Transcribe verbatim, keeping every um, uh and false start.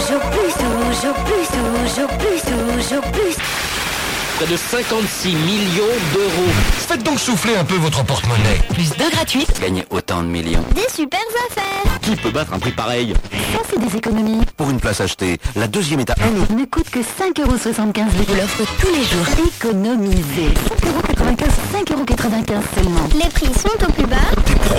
toujours plus, toujours plus, toujours plus, toujours plus. Près de cinquante-six millions d'euros. Faites donc souffler un peu votre porte-monnaie. Plus de gratuits. Gagner autant de millions. Des super affaires. Qui peut battre un prix pareil? Ça, c'est des économies. Pour une place achetée, la deuxième est à un euro. Ne coûte que cinq euros soixante-quinze. Vous l'offre tous les jours. Économisez. cinq euros quatre-vingt-quinze, cinq euros quatre-vingt-quinze seulement. Les prix sont au plus bas.